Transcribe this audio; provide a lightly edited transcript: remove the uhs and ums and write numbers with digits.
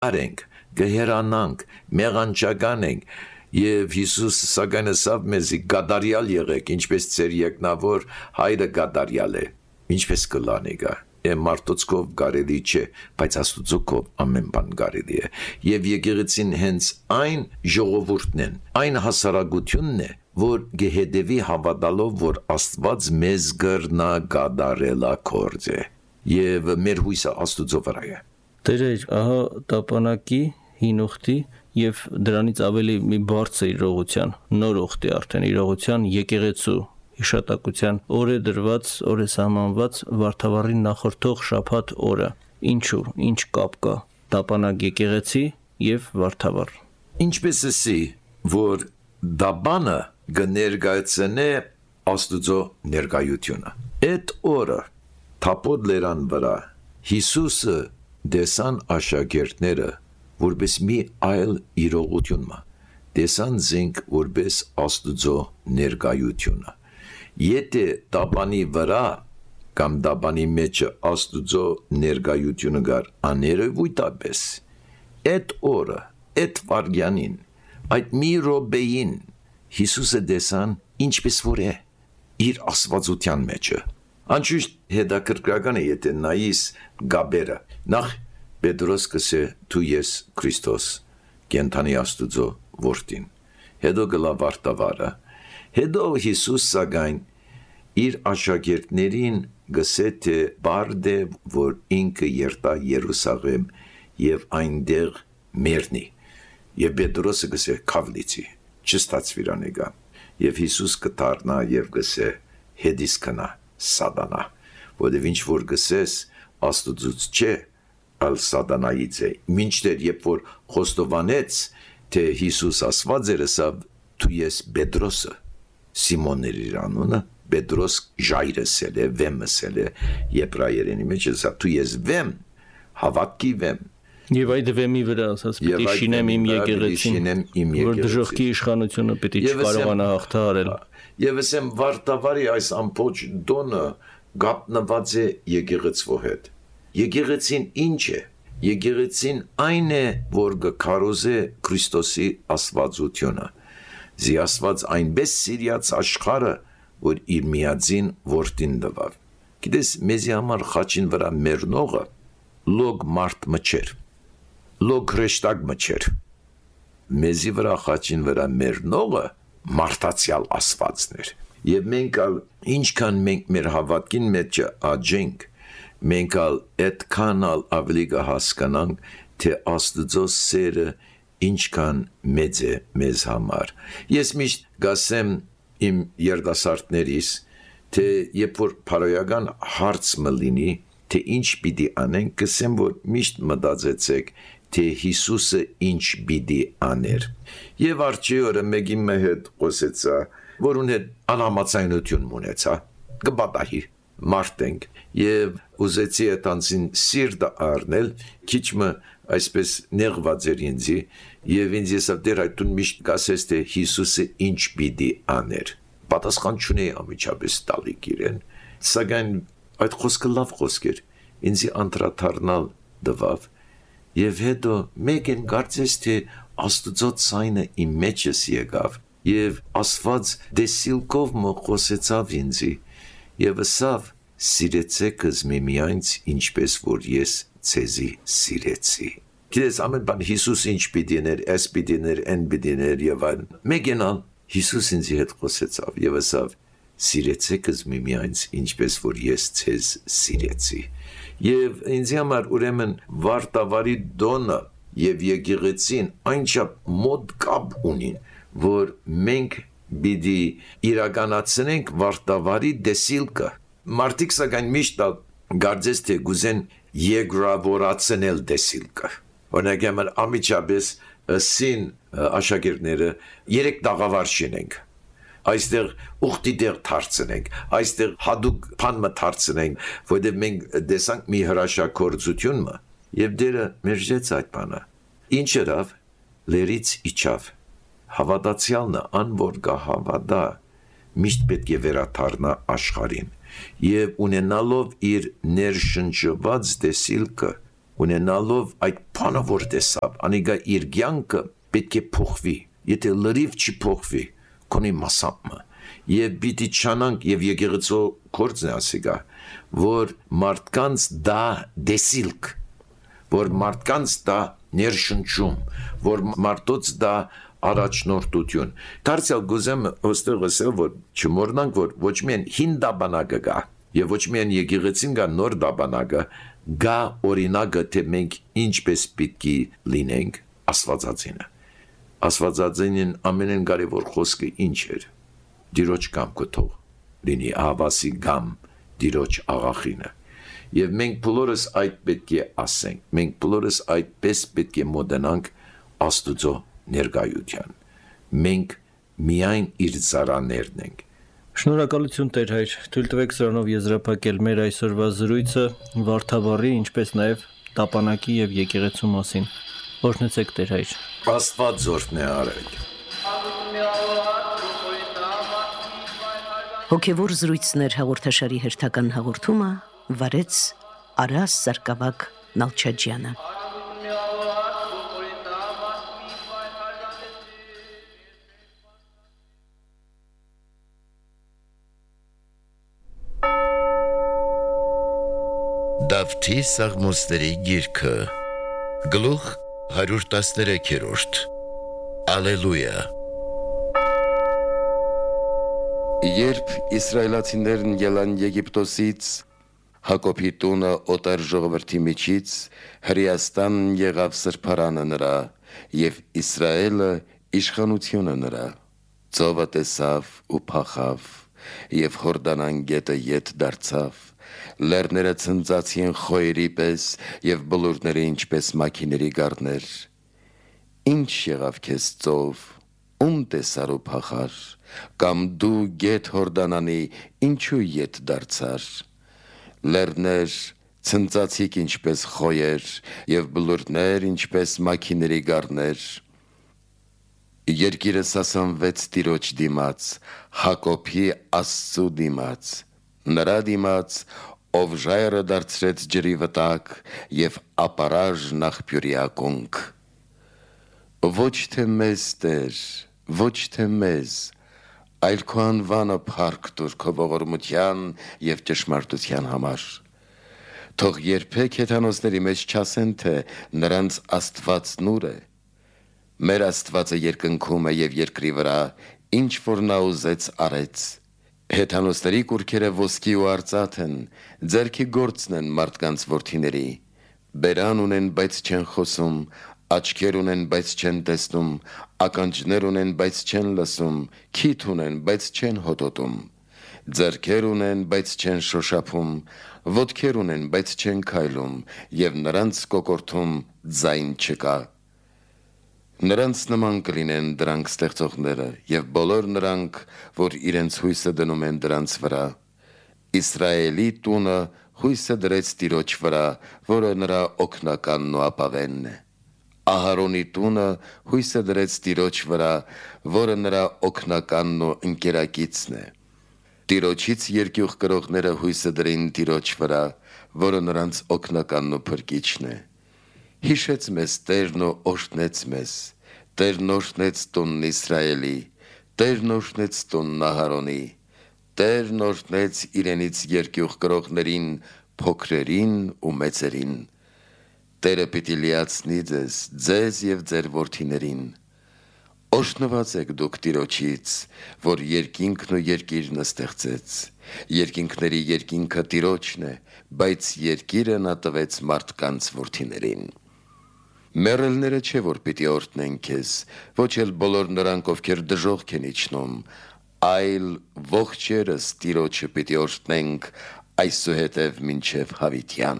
արենք, գհերանանք, մեղանչականենք, եւ Հիսուս սակայն ասավ մեզի գադարյալ եղեք, ինչպես ձեր եկնավոր հայրը գադարյալ է, ինչպես կլանեգա, մարդոցկով կարելի չէ, բայց Աստուծոքով ամեն բան կարելի է, եւ եկեղեցին հենց այն ժողովուրդն են, այն հասարակությունն է, որ գեհեդեվի հավատալով, որ Աստված մեզ գրնա գադարելա կորձ է, եւ մեր հույսը Աստուծո վրա է։ Տեր, ահա տապանակի հին ուխտի եւ դրանից ավելի մի բարձր իրողության, նոր ուխտի արդեն իրողության եկեղեցու հիշատակության օր է դրված, օր է սահմանված Վարդավառին նախորդող շաբաթ օրը։ Ինչու, ինչ կապ կա տապանակ եկեղեցի եւ Վարդավառ։ Ինչպես էսի, որ դաբանը կներկայացնե Աստուծո ներկայությունը։ Այդ օրը թափոտ լերան վրա Հիսուսը դեսան աշակերտները որպես մի այլ իրողություն, դեսան զենք որպես Աստուծո ներկայությունը։ Եթե դաբանի վրա կամ դաբանի մեջը Աստուծո ներկայությունը գար աներևույթապես, այդ օրը, այդ վարյանին, այդ մի րոպեին Հիսուսը դեսան ինչպես որ է իր աստվածության մեջը։ Անշուշտ հետաքրքրական է, եթե նայիս գաբերը, նախ Պետրոս կսե դու ես Քրիստոս, կենթանի Աստուծո որդին, հետո գլա Վարդավառը, հետո Հիսուս սակայն իր աշակերտներին գսե թե բարդ է, որ ինքը երթա Երուսաղեմ եւ այնտեղ մեռնի, եւ Պետրոսը գսե քավլիցի, չստացվիրանեգա, եւ Հիսուս կդառնա եւ գսե հետիս կնա սատանա, որովհետեւ ինչ որ գսես Աստուծուց չէ, ալ սատանայից է, մինչդեռ երբ որ խոստովանեց, թե Հիսուս ասված էր, ասավ դու ես Պետրոսը, Սիմոն էր իր անունը, Պետրոս ժայրսել է, վեմսել է, եբրայերենի մեջ ասավ դու ես վեմ, հավատքի վեմ, եւ այդ վեմի վրա ասած պիտի շինեմ իմ եկեղեցին, որ դժոխքի իշխանությունը պիտի չկարողանա հաղթահարել։ Եվ ասեմ Վարդավառի այս ամբողջ դոնը գապնված է եկեղեցվո հետ։ Եկեղեցին ինչ է։ Եկեղեցին այն է, որ կքարոզե Քրիստոսի աստվածությունը։ Զի Աստված այնպես սիրած աշխարհը, որ իր միածին որդին տվավ։ Գիտես, մեզի համար խաչին վրա մեռնողը լոգ մարդ մչեր, լոգ հրեշտակ մչեր։ Մեզի վրա խաչին վրա մեռնողը մարդացյալ Աստվածն էր։ Եվ մենք ալ ինչքան մենք մեր հավատքին մեջ աճենք, մենք ալ այդքան ալ ավելի կհասկանանք, թե Աստծո սերը ինչքան մեծ է մեզ համար։ Ես միշտ գասեմ իմ երիտասարդներիս, թե երբ որ փարոյական հարց մը լինի, թե ինչ պիտի անենք, կսեմ, որ միշտ մտածեցեք, թե Հիսուսը ինչ պիտի աներ։ Եվ արջի օրը մեկի հետ խոսեցա, որուն հետ անհամաձայնություն ունեցա, կպատահի մարդենք, եւ ուզեցի այդանցին սիրտը առնել, քիչ մը այսպես նեղված էր ինձի, եւ ինձ եսավ դեր այդ դուն միշտ կասես, թե Հիսուսը ինչ պիտի աներ։ Պատասխան չունեի ամիջապես տալիք իրեն, սակայն այդ խոսքը լավ խոսք էր, ինձի անդրադառնալ տվավ, եւ հետո մեկն կարծես թե Աստծո ցայնը իմ մեջս եկավ, եւ Աստված դեսիլքով մը խոսեցավ ինձի, եւ ասավ սիրեցեք միմյանց ինչպես որ ես ցեզի սիրեցի։ Գիտես ամեն բան Հիսուս ինչ պիտի ներ, էս պիտի ներ, են պիտի ներ եւ այլն։ Մեկենալ Հիսուս ինձի հետ խոսեցավ եւ ասավ սիրեցեք միմյանց ինչպես որ ես ցեզ սիրեցի։ Եվ ինձ համար ուրեմն Վարդավառի դոնը եւ եկեղեցին այնչափ մոտ կապ ունին, որ մենք պիտի իրականացնենք Վարդավառի դեսիլքը։ Մարդիկ սակայն միշտ գարձես թե գուզեն եգրավորացնել դեսիլքը։ Օրինակ համար ամիջապես սին աշակերտները 3 տաղավար շինենք։ Այստեղ ուխտի դեղ դարձնենք, այստեղ հadouk բան դարձնենք, որտեղ մենք դեսանք մի հրաշագործություն եւ դերը մերժեց այդ բանը։ Ինչ երավ լերից իջավ։ Հավատացյալն անոր կհավատա միշտ պետք է վերաթարնա աշխարհին եւ ունենալով իր ներշնչված դեսիլքը ունենալով այդ բանը որ տեսավ, անիկա իր կյանքը պետք է փոխվի, եթե լրիվ չի փոխվի, կոնի մասամը, եւ պիտի չանանք եւ եկեղեցու կորձն է ասիկա, որ մարդկանց դա դեսիլք, որ մարդկանց դա ներշնչում, որ մարդոց դա առաջնորդություն։ Դարձյալ գուզեմ ոստեղ ասել, որ չմոռնանք, որ ոչ միայն հին դաբանակը կա, եւ ոչ միայն եկեղեցին կա նոր դաբանակը, գա օրինակը, թե մենք ինչպես պիտի լինենք Աստվածածինը։ Աստվածածինին ամենեն կարևոր խոսքը ինչ էր։ Տիրոջ կամքը թող լինի ահավասի գամ Տիրոջ աղախինը։ Եվ մենք բոլորս այդ պետք է ասենք, մենք բոլորս այդպես պետք է մոտենանք Աստուծո ներկայության։ Մենք միայն իր ծառաներն ենք։ Շնորհակալություն Տեր հայր, թույլ տվեք սրանով եզրափակել մեր այսօրվա զրույցը Վարդավառի, ինչպես նաև տապանակի եւ եկեղեցու մասին։ Օրհնեցեք Տեր հայր։ Աստված զորքն է արել։ Հոգևոր զրույցներ հաղորդաշարի հերթական հաղորդումը վարեց Արաս Սարգսակ Նալչաջյանը։ Դավթի Սաղմոսների գիրքը գլուխ 113 Ալելույա։ Երբ իսրայելացիներն ելան Եգիպտոսից, Հակոբի տունը օտար ժողովրդի միջից Հրեաստան եղավ սրբարանը նրա, եւ Իսրայելը իշխանությունը նրա։ Ծովը տեսավ ու փախավ, եւ Հորդանան գետը ետ դարձավ։ Լեռները ցնծացին խոյերի պես եւ բլուրները ինչպես մաքիների գառներ։ Ինչ եղավ քեզ ծով, ում տեսար ու փախար, կամ դու գետ Հորդանանի ինչու ետ դարձար։ Լեռներ ցնծացիք ինչպես խոյեր եւ բլուրներ ինչպես մաքիների գառներ։ Երկիրը սասանվեց Տիրոջ դիմաց, Հակոբի Աստծու դիմաց, նրա դիմաց, ով ժայռը դարձրեց ջրի վտակ եւ ապարաժ աղբյուրի ակունք։ Ոչ թե մեզ Տեր, ոչ թե մեզ, այլ քո անվանը փառք տուր քո ողորմության եւ ճշմարտության համար։ Թող երբեք հեթանոսների մեջ չասեն, թե նրանց Աստվածն ուր է։ Մեր Աստվածը երկնքում է եւ երկրի վրա, ինչ որ նա ուզեց արեց։ Հեթանոսների կուրքերը ոսկի ու արծաթ են, ձեռքի գործն են մարդկանց որդիների։ Բերան ունեն, բայց չեն խոսում, աչքեր ունեն, բայց չեն տեսնում, ականջներ ունեն, բայց չեն լսում, քիթ ունեն, բայց չեն հոտոտում։ Ձեռքեր ունեն, բայց չեն շոշափում, ոտքեր ունեն, բայց չեն քայլում, եւ նրանց կոկորթում ձայն չկա։ Նրանց նման կլինեն դրանք ստեղծողները եւ բոլոր նրանք, որ իրենց հույսը դնում են դրանց վրա։ Իսրայելի տունը հույսը դրեց Տիրոջ վրա, որը նրա օգնականն ու ապավենն է։ Ահարոնի տունը հույսը դրեց Տիրոջ վրա, որը նրա օգնականն ու ընկերակիցն է։ Տիրոջից երկյուղ կրողները հույսը դրին Տիրոջ վրա, որը նրանց օգնականն ու փրկիչն է։ Հիշեց մեզ Տերն ու օրհնեց մեզ, Տերն օրհնեց տունն Իսրայելի, Տերն օրհնեց տունն Ահարոնի, Տերն օրհնեց իրենից երկյուղ կրողներին, փոքրերին ու մեծերին։ Տերը պիտի լիացնի ձեզ եւ ձեր որդիներին։ Օրհնված եք դուք Տիրոջից, որ երկինքն ու երկիրն ստեղծեց։ Երկինքների երկինքը Տիրոջն է, բայց երկիրը նա տվեց մարդկանց որդիներին։ Մեռելները չէ որ պիտի օրհնեն քեզ, ոչ էլ բոլոր նրանք, ովքեր դժոխք են իջնում, այլ ողջերս Տիրոջը պիտի օրհնենք այսուհետև մինչև հավիտյան։